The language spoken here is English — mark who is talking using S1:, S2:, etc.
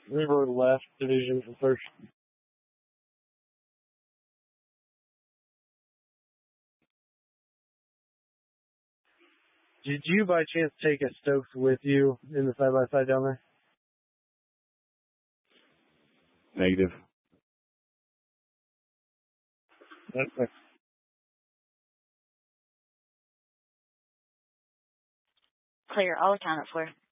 S1: River left division for first. Did you by chance take a Stokes with you in the side-by-side down there?
S2: Negative.
S1: Okay.
S3: Clear. I'll account it for.